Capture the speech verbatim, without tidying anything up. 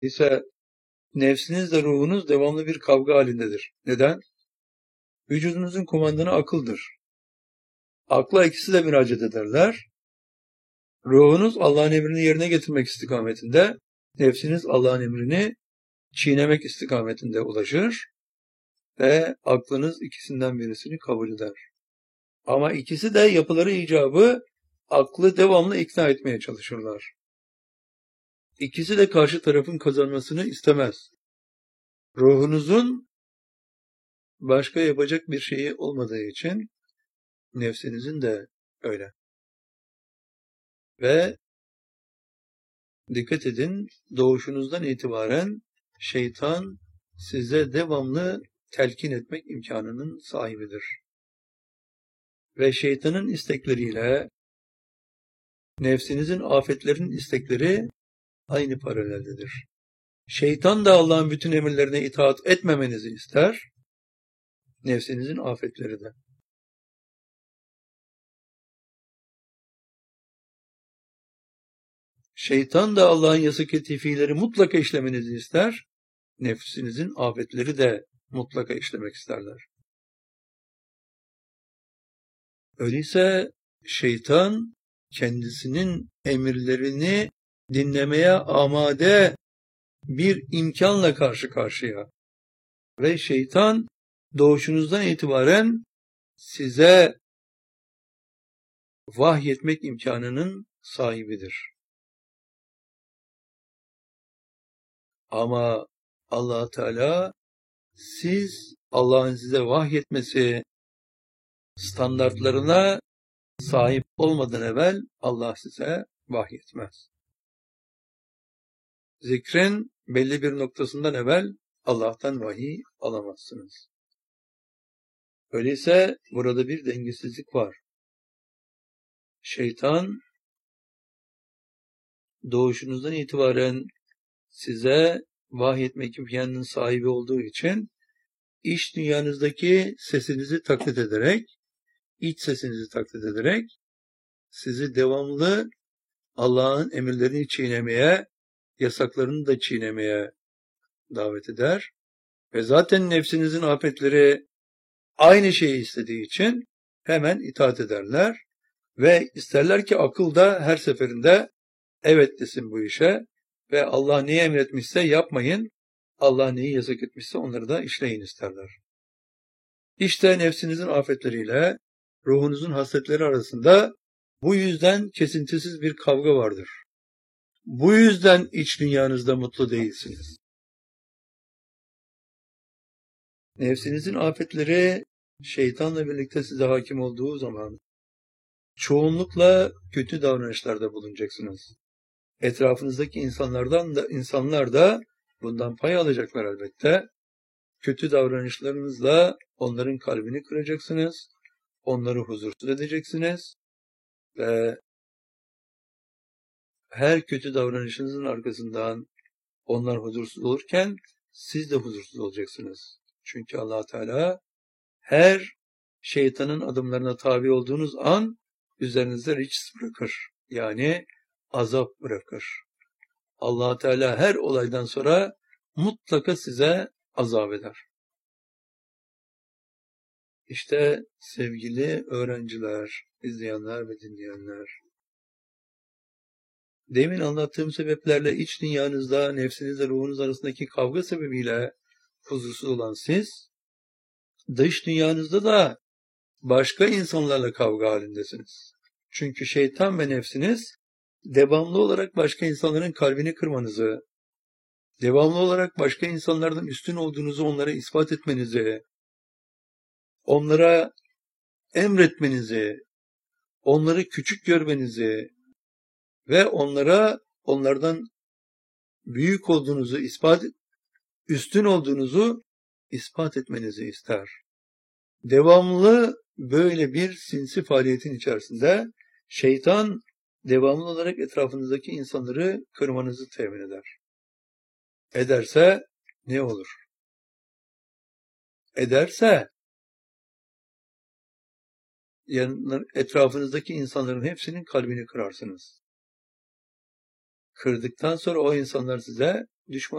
ise nefsinizle ruhunuz devamlı bir kavga halindedir. Neden? Vücudunuzun kumandanı akıldır. Akla ikisi de müracaat ederler. Ruhunuz Allah'ın emrini yerine getirmek istikametinde, nefsiniz Allah'ın emrini çiğnemek istikametinde ulaşır ve aklınız ikisinden birisini kabul eder. Ama ikisi de yapıları icabı aklı devamlı ikna etmeye çalışırlar. İkisi de karşı tarafın kazanmasını istemez. Ruhunuzun başka yapacak bir şeyi olmadığı için nefsinizin de öyle. Ve dikkat edin, doğuşunuzdan itibaren şeytan size devamlı telkin etmek imkanının sahibidir. Ve şeytanın istekleriyle nefsinizin afetlerinin istekleri aynı paraleldedir. Şeytan da Allah'ın bütün emirlerine itaat etmemenizi ister, nefsinizin afetleri de. Şeytan da Allah'ın yasak-ı fiilleri mutlaka işlemenizi ister, nefsinizin afetleri de mutlaka işlemek isterler. Öyleyse şeytan kendisinin emirlerini dinlemeye amade bir imkanla karşı karşıya. Ve şeytan doğuşunuzdan itibaren size vahyetmek imkanının sahibidir. Ama Allah Teala siz Allah'ın size vahyetmesi standartlarına sahip olmadan evvel Allah size vahyetmez. Zikrin belli bir noktasından evvel Allah'tan vahiy alamazsınız. Öyleyse burada bir dengesizlik var. Şeytan doğuşunuzdan itibaren size vahyetmek imkanının sahibi olduğu için iç dünyanızdaki sesinizi taklit ederek, iç sesinizi taklit ederek sizi devamlı Allah'ın emirlerini çiğnemeye, yasaklarını da çiğnemeye davet eder. Ve zaten nefsinizin afetleri aynı şeyi istediği için hemen itaat ederler. Ve isterler ki akıl da her seferinde evet desin bu işe ve Allah neyi emretmişse yapmayın, Allah neyi yasak etmişse onları da işleyin isterler. İşte nefsinizin afetleriyle ruhunuzun hasletleri arasında bu yüzden kesintisiz bir kavga vardır. Bu yüzden iç dünyanızda mutlu değilsiniz. Nefsinizin afetleri şeytanla birlikte size hakim olduğu zaman çoğunlukla kötü davranışlarda bulunacaksınız. Etrafınızdaki insanlardan da insanlar da bundan pay alacaklar elbette. Kötü davranışlarınızla onların kalbini kıracaksınız. Onları huzursuz edeceksiniz ve her kötü davranışınızın arkasından onlar huzursuz olurken siz de huzursuz olacaksınız. Çünkü Allah Teala her şeytanın adımlarına tabi olduğunuz an üzerinizde rics bırakır. Yani azap bırakır. Allah Teala her olaydan sonra mutlaka size azap eder. İşte sevgili öğrenciler, izleyenler ve dinleyenler, demin anlattığım sebeplerle iç dünyanızda, nefsinizle ruhunuz arasındaki kavga sebebiyle huzursuz olan siz, dış dünyanızda da başka insanlarla kavga halindesiniz. Çünkü şeytan ve nefsiniz devamlı olarak başka insanların kalbini kırmanızı, devamlı olarak başka insanlardan üstün olduğunuzu onlara ispat etmenizi, onlara emretmenizi, onları küçük görmenizi ve onlara onlardan büyük olduğunuzu ispat, üstün olduğunuzu ispat etmenizi ister. Devamlı böyle bir sinsi faaliyetin içerisinde şeytan devamlı olarak etrafınızdaki insanları kırmanızı temin eder. Ederse ne olur? Ederse yani etrafınızdaki insanların hepsinin kalbini kırarsınız. Kırdıktan sonra o insanlar size düşman